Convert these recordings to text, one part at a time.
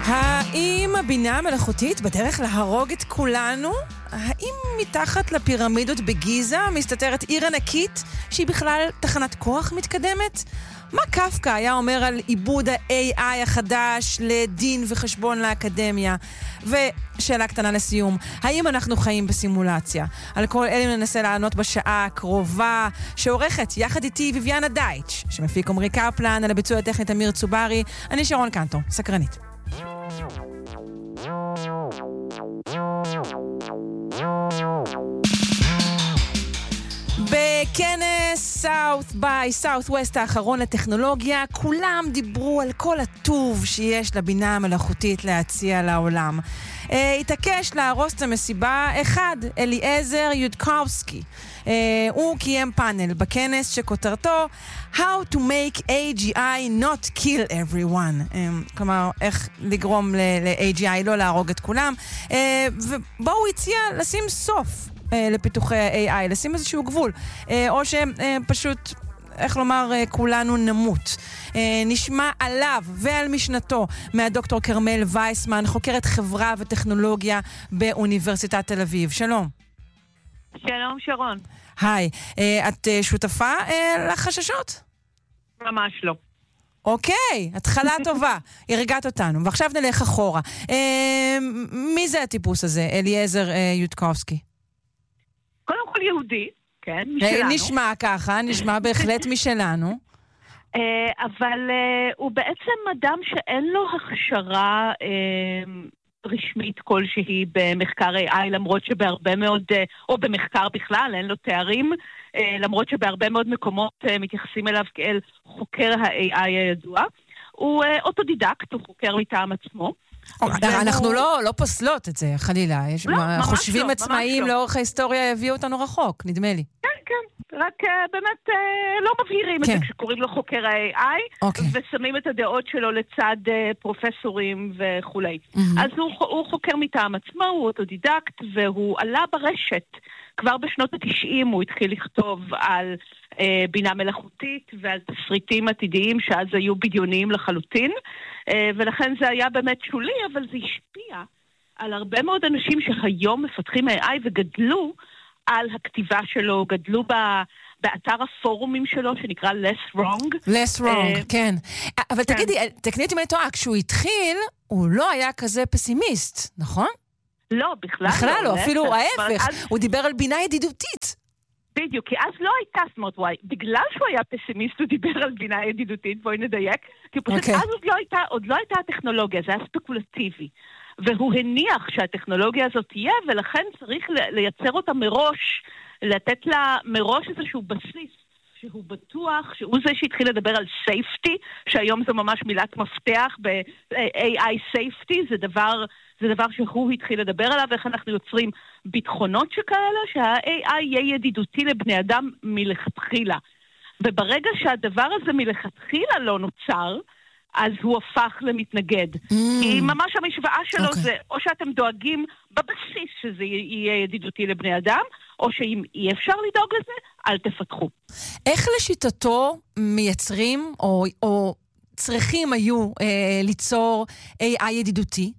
האם הבינה המלאכותית בדרך להרוג את כולנו? האם מתחת לפירמידות בגיזה מסתתרת עיר ענקית שהיא בכלל תחנת כוח מתקדמת? מה קפקא היה אומר על עיבוד ה-AI החדש לדין וחשבון לאקדמיה? ושאלה קטנה לסיום, האם אנחנו חיים בסימולציה? על כל אלה ננסה לענות בשעה הקרובה, שעורכת יחד איתי ויביאנה דייטש, שמפיק עמרי קפלן, על הביצוע הטכנית אמיר צוברי. אני שרון קנטו, סקרנית. בכנס South by Southwest האחרון לטכנולוגיה, כולם דיברו על כל הטוב שיש לבינה המלאכותית להציע לעולם. התעקש להרוס את המסיבה אחד, אליעזר יודקובסקי. הוא קיים פאנל בכנס שכותרתו How to make AGI not kill everyone. כלומר, איך לגרום ל-AGI לא להרוג את כולם. ובו הוא הציע לשים סוף לפיתוחי ה-AI, לשים איזשהו גבול, או שפשוט, איך לומר, כולנו נמות. נשמע עליו ועל משנתו מהדוקטור קרמל וייסמן, חוקרת חברה וטכנולוגיה באוניברסיטת תל אביב. שלום. שלום שרון. היי, את שותפה לחששות? ממש לא. אוקיי, התחלה טובה, הרגעת אותנו, ועכשיו נלך אחורה. מי זה הטיפוס הזה, אליעזר יודקובסקי? קודם כל יהודי, כן, משלנו. נשמע ככה, נשמע בהחלט משלנו. אבל הוא בעצם אדם שאין לו הכשרה רשמית כלשהי במחקר AI, למרות שבהרבה מאוד, או במחקר בכלל, אין לו תארים, למרות שבהרבה מאוד מקומות מתייחסים אליו כאל חוקר ה-AI הידוע. הוא אוטודידקט, הוא חוקר מטעם עצמו. אנחנו לא פוסלות את זה, חלילה. חושבים עצמאיים לאורך ההיסטוריה הביאו אותנו רחוק, נדמה לי. כן, כן. רק באמת לא מבהירים את זה כשקוראים לו חוקר ה-AI, ושמים את הדעות שלו לצד פרופסורים וכולי. אז הוא חוקר מטעם עצמו, הוא אוטודידקט, והוא עלה ברשת. כבר בשנות ה-90 הוא התחיל לכתוב על בינה מלאכותית ועל תסריטים עתידיים שאז היו בדיוניים לחלוטין, ולכן זה היה באמת שולי, אבל זה השפיע על הרבה מאוד אנשים שהיום מפתחים AI וגדלו על הכתיבה שלו, גדלו באתר הפורומים שלו שנקרא Less Wrong. Less Wrong, כן. אבל תגידי, תקני אותי מה אני טועה, כשהוא התחיל, הוא לא היה כזה פסימיסט, נכון? לא, בכלל לא, אפילו ההפך, הוא דיבר על בינה ידידותית. בדיוק, כי אז לא הייתה סמוט וואי, בגלל שהוא היה פסימיסט הוא דיבר על בינה ידידותית, בואי נדייק, כי פשוט אז עוד לא הייתה הטכנולוגיה, זה היה ספקולטיבי, והוא הניח שהטכנולוגיה הזאת תהיה, ולכן צריך לייצר אותה מראש, לתת לה מראש איזשהו בסיס, שהוא בטוח, שהוא זה שהתחיל לדבר על safety, שהיום זו ממש מילת מפתח ב-AI safety, זה דבר שהוא התחיל לדבר עליו, איך אנחנו יוצרים ביטחונות שכאלה, שה-AI יהיה ידידותי לבני אדם מלכתחילה. וברגע שהדבר הזה מלכתחילה לא נוצר, אז הוא הפך למתנגד. כי ממש המשוואה שלו זה, או שאתם דואגים בבסיס שזה יהיה ידידותי לבני אדם, או שאם אי אפשר לדאוג לזה, אל תפתחו. איך לשיטתו מייצרים, או צריכים היו ליצור AI ידידותי?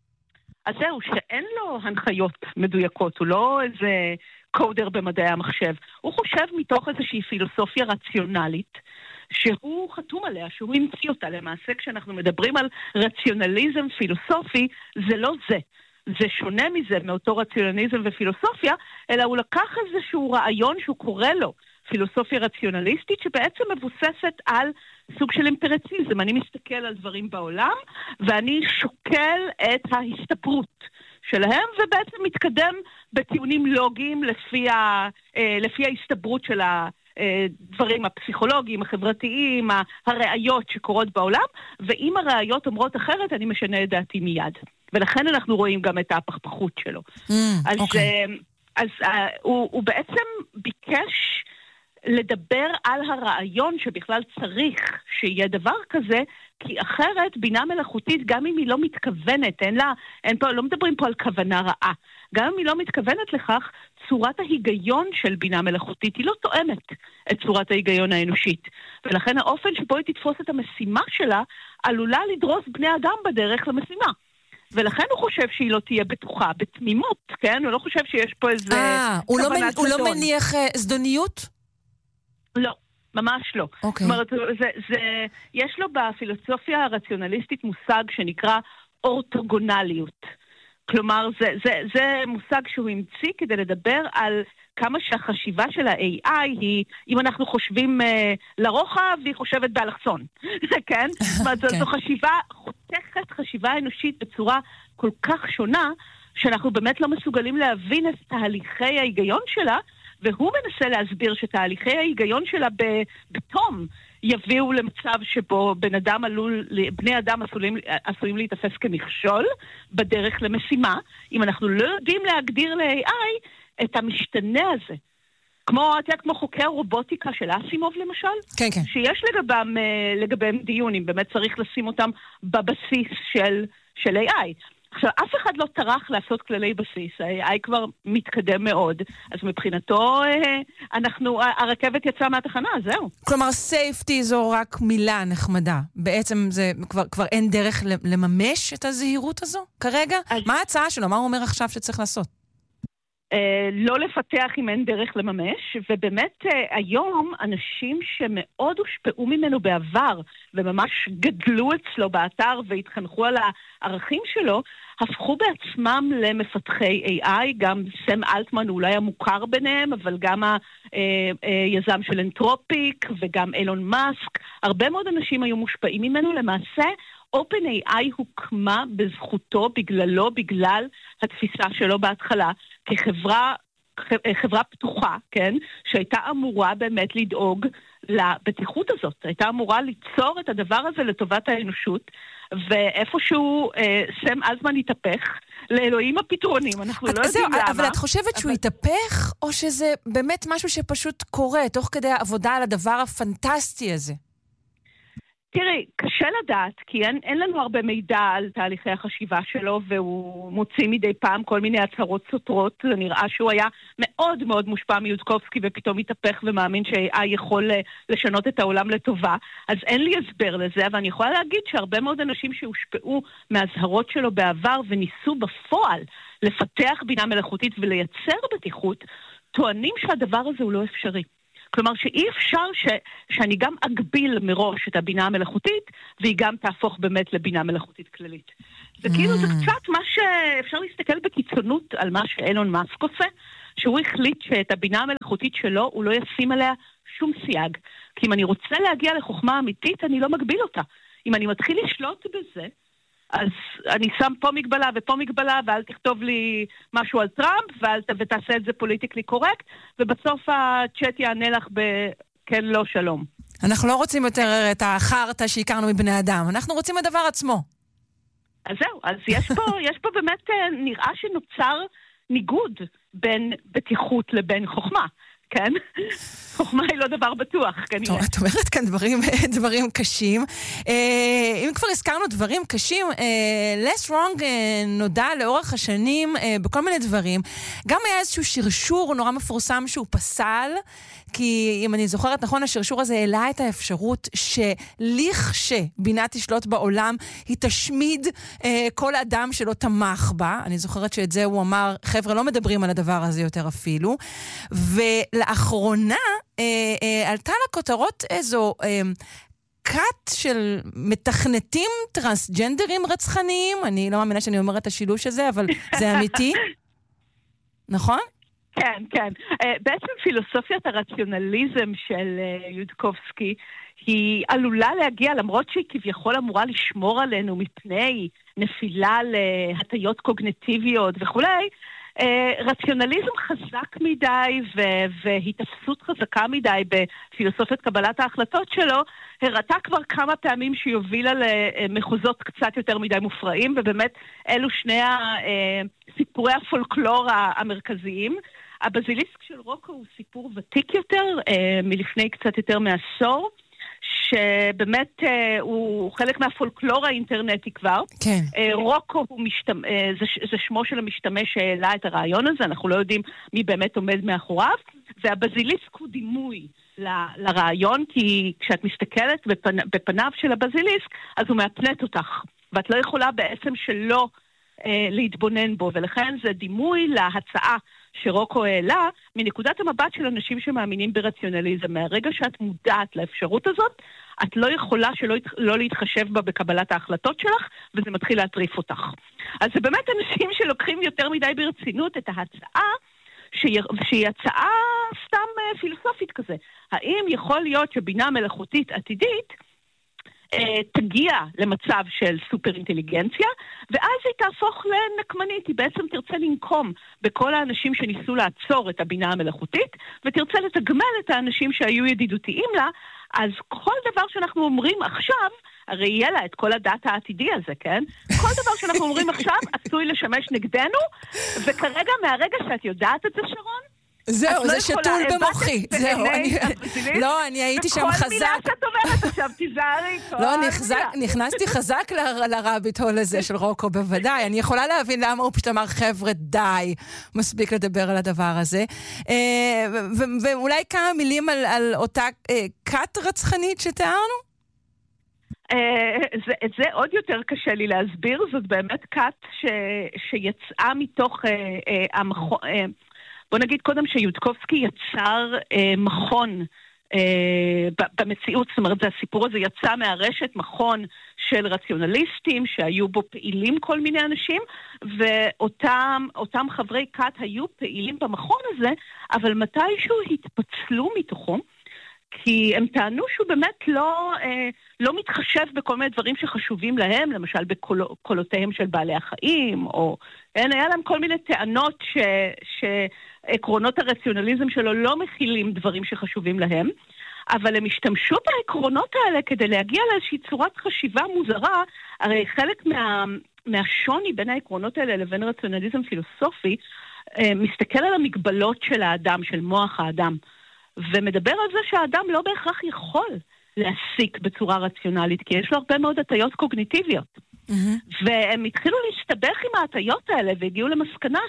אז זהו, שאין לו הנחיות מדויקות, הוא לא איזה קודר במדעי המחשב. הוא חושב מתוך איזושהי פילוסופיה רציונלית, שהוא חתום עליה, שהוא המציא אותה. למעשה, כשאנחנו מדברים על רציונליזם פילוסופי, זה לא זה. זה שונה מזה, מאותו רציונליזם ופילוסופיה, אלא הוא לקח איזשהו רעיון שהוא קורא לו פילוסופיה רציונליסטית, שבעצם מבוססת על סוג של אמפיריציזם. אני מסתכל על דברים בעולם, ואני שוקל את ההסתברות שלהם, ובעצם מתקדם בטיעונים לוגיים לפי ההסתברות של הדברים הפסיכולוגיים, החברתיים, הראיות שקורות בעולם, ואם הראיות אומרות אחרת, אני משנה את דעתי מיד. ולכן אנחנו רואים גם את הפכפכות שלו. אז הוא בעצם ביקש לדבר על הרעיון שבכלל צריך שיהיה דבר כזה, כי אחרת בינה מלאכותית, גם אם היא לא מתכוונת, לא מדברים פה על כוונה רעה, גם אם היא לא מתכוונת לכך, צורת ההיגיון של בינה מלאכותית היא לא תואמת את צורת ההיגיון האנושית. ולכן האופן שבו היא תתפוס את המשימה שלה, עלולה לדרוס בני אדם בדרך למשימה. ולכן הוא חושב שהיא לא תהיה בטוחה, בתמימות, כן? הוא לא חושב שיש פה איזה כוונת זדון. הוא לא מניח זדוניות? לא. ממש לא. Okay. זאת אומרת, יש לו בפילוסופיה הרציונליסטית מושג שנקרא אורתוגונליות. כלומר, זה מושג שהוא המציא כדי לדבר על כמה שהחשיבה של ה-AI היא, אם אנחנו חושבים לרוחב, היא חושבת באלכסון. כן? זאת אומרת, זו חשיבה חותכת, חשיבה אנושית בצורה כל כך שונה, שאנחנו באמת לא מסוגלים להבין את תהליכי ההיגיון שלה, והוא מנסה להסביר שתהליכי ההיגיון שלה בתום יביאו למצב שבו בני אדם עשויים להתאפס כמכשול בדרך למשימה, אם אנחנו לא יודעים להגדיר ל-AI את המשתנה הזה. כמו חוקי הרובוטיקה של אסימוב למשל, כן, כן. שיש לגביהם דיונים, באמת צריך לשים אותם בבסיס של AI. עכשיו, אף אחד לא טרח לעשות כללי בסיס, ה-AI כבר מתקדם מאוד, אז מבחינתו הרכבת יצאה מהתחנה, זהו. כלומר, safety זו רק מילה נחמדה, בעצם זה כבר אין דרך לממש את הזהירות הזו כרגע? מה ההצעה שלו? מה הוא אומר עכשיו שצריך לעשות? לא לפתח אם אין דרך לממש, ובאמת היום אנשים שמאוד הושפעו ממנו בעבר, וממש גדלו אצלו באתר והתחנכו על הערכים שלו, הפכו בעצמם למפתחי AI, גם סם אלטמן אולי המוכר ביניהם, אבל גם היזם של אנתרופיק וגם אילון מאסק, הרבה מאוד אנשים היו מושפעים ממנו. למעשה OpenAI הוקמה בזכותו, בגלל התפיסה שלו בהתחלה, כחברה פתוחה, כן? שהייתה אמורה באמת לדאוג לבטיחות הזאת. הייתה אמורה ליצור את הדבר הזה לטובת האנושות, ואיפשהו סם אלטמן התהפך, לאלוהים הפתרונים, אנחנו לא יודעים למה. אבל את חושבת שהוא התהפך, או שזה באמת משהו שפשוט קורה, תוך כדי העבודה על הדבר הפנטסטי הזה? תראי, קשה לדעת, כי אין לנו הרבה מידע על תהליכי החשיבה שלו, והוא מוציא מדי פעם כל מיני הצהרות סותרות. זה נראה שהוא היה מאוד מאוד מושפע מיודקובסקי, ופתאום התהפך ומאמין ש-AI יכול לשנות את העולם לטובה. אז אין לי הסבר לזה, אבל אני יכולה להגיד שהרבה מאוד אנשים שהושפעו מהזהרות שלו בעבר, וניסו בפועל לפתח בינה מלאכותית ולייצר בטיחות, טוענים שהדבר הזה הוא לא אפשרי. כלומר שאי אפשר שאני גם אגביל מראש את הבינה המלאכותית, והיא גם תהפוך באמת לבינה מלאכותית כללית. זה כאילו זה קצת מה שאפשר להסתכל בקיצונות על מה שאילון מאסק עושה, שהוא החליט שאת הבינה המלאכותית שלו הוא לא ישים עליה שום סייג. כי אם אני רוצה להגיע לחוכמה אמיתית, אני לא מגביל אותה. אם אני מתחיל לשלוט בזה, אז אני שם פה מגבלה ופה מגבלה, ואל תכתוב לי משהו על טראמפ, ותעשה את זה פוליטיקלי קורקט, ובסוף הצ'אט יענה לך בכן לא שלום. אנחנו לא רוצים יותר את החרטה שהכרנו מבני אדם, אנחנו רוצים הדבר עצמו. אז זהו, אז יש פה באמת נראה שנוצר ניגוד בין בטיחות לבין חוכמה. כן? חוכמה היא לא דבר בטוח, כנראה. את אומרת כאן דברים קשים. אם כבר הזכרנו דברים קשים, לס רונג נודע לאורך השנים בכל מיני דברים. גם היה איזשהו שרשור נורא מפורסם שהוא פסל, כי אם אני זוכרת נכון, השרשור הזה העלה את האפשרות שבינה תשלוט בעולם, היא תשמיד כל אדם שלא תמך בה. אני זוכרת שאת זה הוא אמר, חבר'ה, לא מדברים על הדבר הזה יותר אפילו. ולאחרונה עלתה לכותרות איזו קאט של מתכנתים טרנסג'נדרים רצחניים. אני לא מאמינה שאני אומרת את השילוש הזה, אבל זה אמיתי. נכון? כן, כן. בעצם פילוסופיית הרציונליזם של יודקובסקי היא עלולה להגיע, למרות שהיא כביכול אמורה לשמור עלינו מפני נפילה להטיות קוגניטיביות וכולי, רציונליזם חזק מדי והתאפסות חזקה מדי בפילוסופיית קבלת ההחלטות שלו, הראתה כבר כמה פעמים שהיא הובילה למחוזות קצת יותר מדי מופרעים, ובאמת אלו שני סיפורי הפולקלור המרכזיים. הבזיליסק של רוקו הוא סיפור ותיק יותר, מלפני קצת יותר מעשור, שבאמת הוא חלק מהפולקלור האינטרנטי כבר. כן. רוקו זה שמו של המשתמש שהעלה את הרעיון הזה, אנחנו לא יודעים מי באמת עומד מאחוריו, והבזיליסק הוא דימוי לרעיון, כי כשאת מסתכלת בפניו של הבזיליסק, אז הוא מאפנת אותך, ואת לא יכולה בעצם שלא להתבונן בו, ולכן זה דימוי להצעה שרוקו העלה מנקודת המבט של אנשים שמאמינים ברציונליזם. מהרגע שאת מודעת לאפשרות הזאת, את לא יכולה שלא להתחשב בה בקבלת ההחלטות שלך, וזה מתחיל להטריף אותך. אז זה באמת אנשים שלוקחים יותר מדי ברצינות את ההצעה, שהיא הצעה סתם פילוסופית כזה. האם יכול להיות שבינה מלאכותית עתידית תגיע למצב של סופר אינטליגנציה, ואז היא תהפוך לנקמנית, היא בעצם תרצה לנקום בכל האנשים שניסו לעצור את הבינה המלאכותית, ותרצה לתגמל את האנשים שהיו ידידותיים לה, אז כל דבר שאנחנו אומרים עכשיו, הרי יהיה לה את כל הדאט העתידי הזה, כן? כל דבר שאנחנו אומרים עכשיו עשוי לשמש נגדנו, וכרגע מהרגע שאת יודעת את זה, שרון, זהו, זה שתול במוחי. זהו, לא, אני הייתי שם חזק. כל מילה שאת אומרת עכשיו, תיזהרי. לא, נכנסתי חזק לרביט הול הזה של רוקו, בוודאי. אני יכולה להבין למה הוא פשוט אמר, חבר'ה, די, מספיק לדבר על הדבר הזה. ואולי כמה מילים על אותה קאט רצחנית שתיארנו? את זה עוד יותר קשה לי להסביר. זאת באמת קאט שיצאה מתוך המכון... בוא נגיד קודם שיודקובסקי יצר מכון במציאות, זאת אומרת, הסיפור הזה יצא מהרשת מכון של רציונליסטים שהיו בו פעילים כל מיני אנשים, ואותם חברי קאט היו פעילים במכון הזה, אבל מתישהו התפצלו מתוכו, כי הם טענו שהוא באמת לא מתחשב בכל מיני דברים שחשובים להם, למשל בקולותיהם של בעלי החיים, או היה להם כל מיני טענות שעקרונות הרציונליזם שלו לא מכילים דברים שחשובים להם, אבל הם השתמשו בעקרונות האלה כדי להגיע לאיזושהי צורת חשיבה מוזרה. הרי חלק מהשוני בין העקרונות האלה לבין רציונליזם פילוסופי, מסתכל על המגבלות של האדם, של מוח האדם, ומדבר על זה שהאדם לא בהכרח יכול להסיק בצורה רציונלית, כי יש לו הרבה מאוד הטיות קוגניטיביות. והם התחילו להסתבך עם ההטיות האלה, והגיעו למסקנה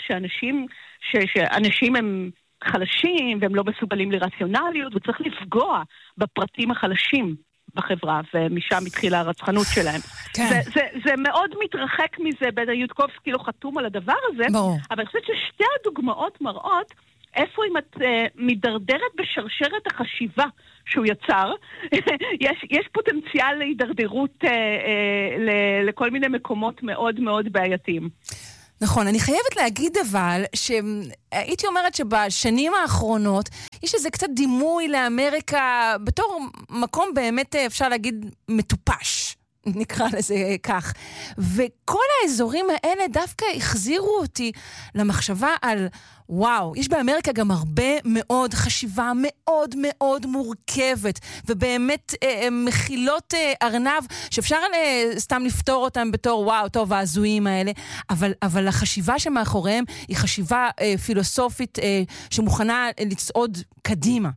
שאנשים הם חלשים, והם לא מסוגלים לרציונליות, וצריך לפגוע בפרטים החלשים בחברה, ומשם התחילה הרצחנות שלהם. כן. זה מאוד מתרחק מזה, יודקובסקי לא חתום על הדבר הזה, אבל אני חושבת ששתי הדוגמאות מראות איפה אם את מדרדרת בשרשרת החשיבה שהוא יצר, יש פוטנציאל להידרדרות לכל מיני מקומות מאוד מאוד בעייתיים. נכון, אני חייבת להגיד אבל שהייתי אומרת שבשנים האחרונות יש איזה קצת דימוי לאמריקה בתור מקום באמת אפשר להגיד מטופש. נקרא לזה כך. וכל האזורים האלה דווקא החזירו אותי למחשבה על, וואו, יש באמריקה גם הרבה מאוד חשיבה מאוד מאוד מורכבת, ובאמת מכילות ארנב, שאפשר סתם לפתור אותם בתור, וואו, טוב, ההזויים האלה, אבל החשיבה שמאחוריהם היא חשיבה פילוסופית שמוכנה לצעוד קדימה.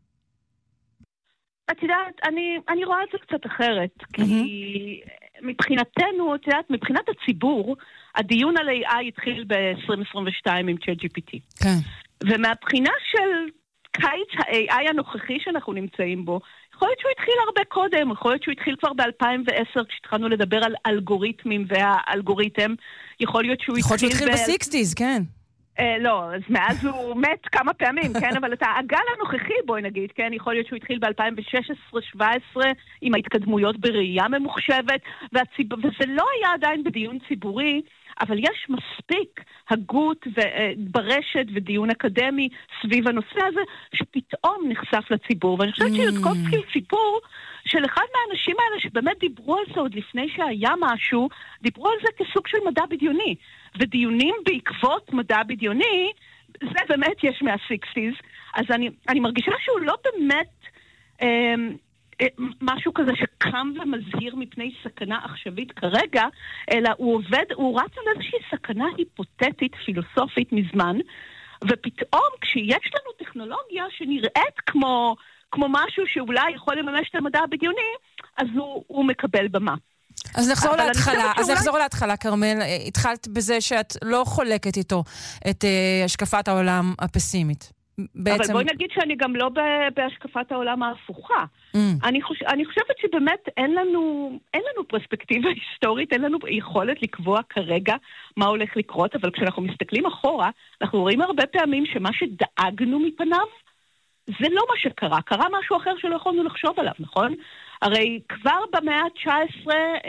את יודעת, אני רואה את זה קצת אחרת, כי מבחינתנו, את יודעת, מבחינת הציבור, הדיון על AI התחיל ב-2022 עם ChatGPT. כן. ומהבחינה של קיץ ה-AI הנוכחי שאנחנו נמצאים בו, יכול להיות שהוא התחיל הרבה קודם, יכול להיות שהוא התחיל כבר ב-2010, כשהתחלנו לדבר על אלגוריתמים והאלגוריתם, יכול להיות שהוא התחיל ב-60s, כן. לא, אז מאז הוא מת כמה פעמים, כן, אבל את הגל הנוכחי, בואי נגיד, כן, יכול להיות שהוא התחיל ב-2016-2017 עם ההתקדמויות בראייה ממוחשבת, וזה לא היה עדיין בדיון ציבורי, אבל יש מספיק הגות ברשת ודיון אקדמי סביב הנושא הזה, שפתאום נחשף לציבור, ואני חושבת שיודקובסקי הוא סיפור של אחד מהאנשים האלה שבאמת דיברו על זה עוד לפני שהיה משהו, דיברו על זה כסוג של מדע בדיוני. ודיונים בעקבות מדע בדיוני, זה באמת יש מה-60s. אז אני מרגישה שהוא לא באמת משהו כזה שקם ומזהיר מפני סכנה עכשווית כרגע, אלא הוא רץ על איזושהי סכנה היפותטית, פילוסופית מזמן, ופתאום כשיש לנו טכנולוגיה שנראית כמו משהו שאולי יכול לממש את המדע הבדיוני, אז הוא מקבל במה. אז נחזור להתחלה, כרמל. התחלת בזה שאת לא חולקת איתו את השקפת העולם הפסימית. אבל בואי נגיד שאני גם לא בהשקפת העולם ההפוכה. אני חושבת שבאמת אין לנו פרספקטיבה היסטורית, אין לנו יכולת לקבוע כרגע מה הולך לקרות, אבל כשאנחנו מסתכלים אחורה, אנחנו רואים הרבה פעמים שמה שדאגנו מפניו, זה לא מה שקרה. קרה משהו אחר שלא יכולנו לחשוב עליו, נכון? הרי כבר במאה ה-19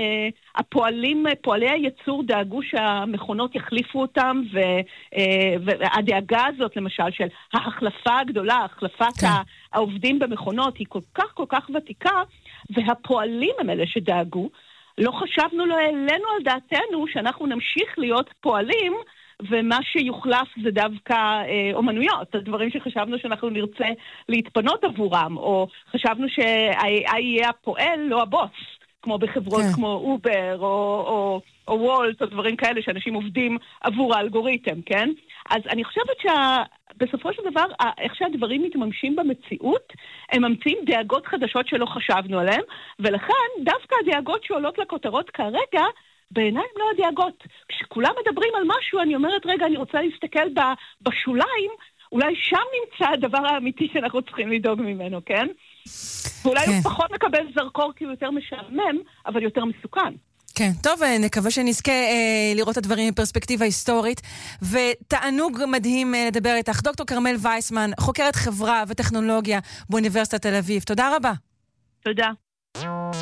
פועלי הייצור דאגו שהמכונות יחליפו אותם, והדאגה הזאת למשל של ההחלפה הגדולה, החלפת העובדים במכונות היא כל כך ותיקה, והפועלים הם אלה שדאגו. לא חשבנו, לא העלינו על דעתנו שאנחנו נמשיך להיות פועלים, ומה שיוחלף זה דווקא אומנויות, הדברים שחשבנו שאנחנו נרצה להתפנות עבורם, או חשבנו שה-AI יהיה הפועל, לא הבוס, כמו בחברות כמו אובר, או וולט, או דברים כאלה שאנשים עובדים עבור האלגוריתם, כן? אז אני חושבת שבסופו של דבר, איך שהדברים מתממשים במציאות, הם ממציאים דאגות חדשות שלא חשבנו עליהן, ולכן דווקא הדאגות שעולות לכותרות כרגע, בעיניי לא הדאגות. כשכולם מדברים על משהו, אני אומרת, רגע, אני רוצה להסתכל בשוליים, אולי שם נמצא הדבר האמיתי שאנחנו צריכים לדאוג ממנו, כן? ואולי הוא פחות מקבל זרקור כי הוא יותר משעמם, אבל יותר מסוכן. כן, טוב, נקווה שנזכה לראות את הדברים מפרספקטיבה היסטורית, ותענוג מדהים לדבר איתך. דוקטור כרמל וייסמן, חוקרת חברה וטכנולוגיה באוניברסיטת תל אביב. תודה רבה. תודה.